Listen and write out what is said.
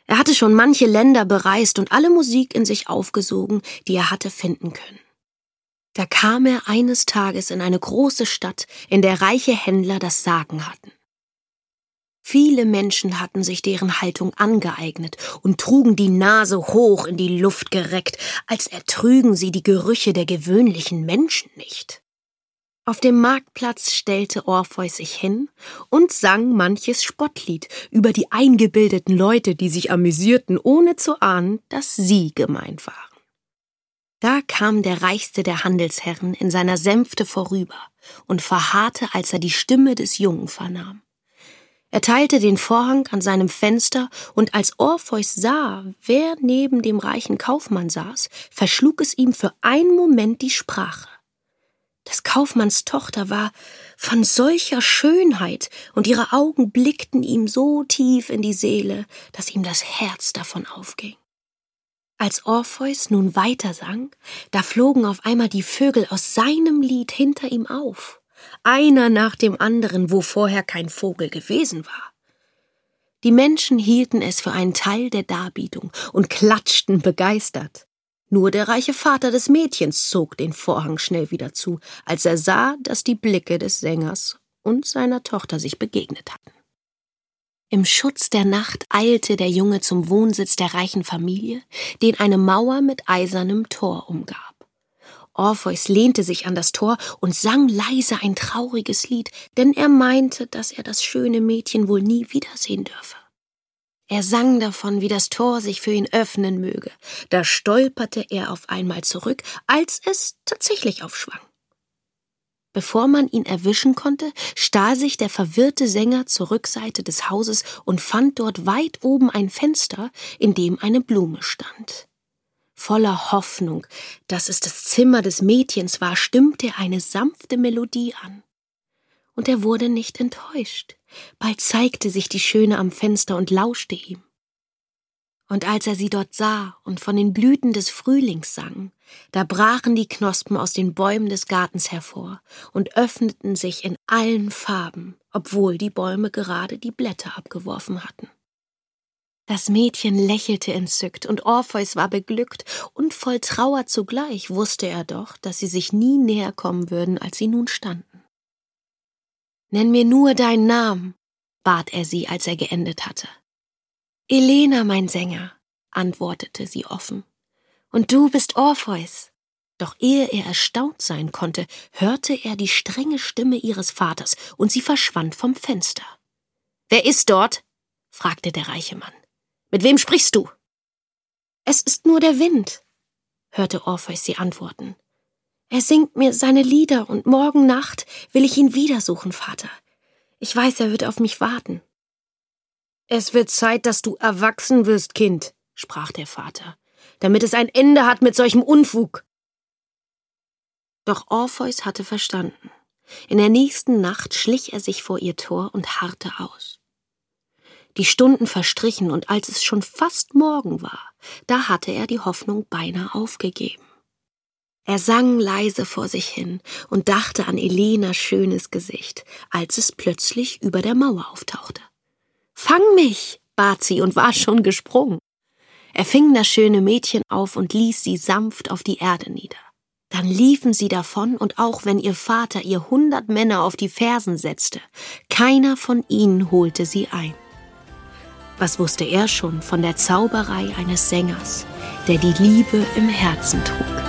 Er hatte schon manche Länder bereist und alle Musik in sich aufgesogen, die er hatte finden können. Da kam er eines Tages in eine große Stadt, in der reiche Händler das Sagen hatten. Viele Menschen hatten sich deren Haltung angeeignet und trugen die Nase hoch in die Luft gereckt, als ertrügen sie die Gerüche der gewöhnlichen Menschen nicht. Auf dem Marktplatz stellte Orpheus sich hin und sang manches Spottlied über die eingebildeten Leute, die sich amüsierten, ohne zu ahnen, dass sie gemeint waren. Da kam der reichste der Handelsherren in seiner Sänfte vorüber und verharrte, als er die Stimme des Jungen vernahm. Er teilte den Vorhang an seinem Fenster, und als Orpheus sah, wer neben dem reichen Kaufmann saß, verschlug es ihm für einen Moment die Sprache. Des Kaufmanns Tochter war von solcher Schönheit, und ihre Augen blickten ihm so tief in die Seele, dass ihm das Herz davon aufging. Als Orpheus nun weitersang, da flogen auf einmal die Vögel aus seinem Lied hinter ihm auf, einer nach dem anderen, wo vorher kein Vogel gewesen war. Die Menschen hielten es für einen Teil der Darbietung und klatschten begeistert. Nur der reiche Vater des Mädchens zog den Vorhang schnell wieder zu, als er sah, dass die Blicke des Sängers und seiner Tochter sich begegnet hatten. Im Schutz der Nacht eilte der Junge zum Wohnsitz der reichen Familie, den eine Mauer mit eisernem Tor umgab. Orpheus lehnte sich an das Tor und sang leise ein trauriges Lied, denn er meinte, dass er das schöne Mädchen wohl nie wiedersehen dürfe. Er sang davon, wie das Tor sich für ihn öffnen möge. Da stolperte er auf einmal zurück, als es tatsächlich aufschwang. Bevor man ihn erwischen konnte, stahl sich der verwirrte Sänger zur Rückseite des Hauses und fand dort weit oben ein Fenster, in dem eine Blume stand. Voller Hoffnung, dass es das Zimmer des Mädchens war, stimmte er eine sanfte Melodie an. Und er wurde nicht enttäuscht. Bald zeigte sich die Schöne am Fenster und lauschte ihm. Und als er sie dort sah und von den Blüten des Frühlings sang, da brachen die Knospen aus den Bäumen des Gartens hervor und öffneten sich in allen Farben, obwohl die Bäume gerade die Blätter abgeworfen hatten. Das Mädchen lächelte entzückt, und Orpheus war beglückt, und voll Trauer zugleich wusste er doch, dass sie sich nie näher kommen würden, als sie nun standen. »Nenn mir nur deinen Namen«, bat er sie, als er geendet hatte. »Elena, mein Sänger«, antwortete sie offen. »Und du bist Orpheus.« Doch ehe er erstaunt sein konnte, hörte er die strenge Stimme ihres Vaters, und sie verschwand vom Fenster. »Wer ist dort?« fragte der reiche Mann. »Mit wem sprichst du?« »Es ist nur der Wind«, hörte Orpheus sie antworten. »Er singt mir seine Lieder, und morgen Nacht will ich ihn wiedersuchen, Vater. Ich weiß, er wird auf mich warten.« »Es wird Zeit, dass du erwachsen wirst, Kind«, sprach der Vater, »damit es ein Ende hat mit solchem Unfug.« Doch Orpheus hatte verstanden. In der nächsten Nacht schlich er sich vor ihr Tor und harrte aus. Die Stunden verstrichen, und als es schon fast Morgen war, da hatte er die Hoffnung beinahe aufgegeben. Er sang leise vor sich hin und dachte an Elenas schönes Gesicht, als es plötzlich über der Mauer auftauchte. »Fang mich«, bat sie und war schon gesprungen. Er fing das schöne Mädchen auf und ließ sie sanft auf die Erde nieder. Dann liefen sie davon, und auch wenn ihr Vater ihr 100 Männer auf die Fersen setzte, keiner von ihnen holte sie ein. Was wusste er schon von der Zauberei eines Sängers, der die Liebe im Herzen trug?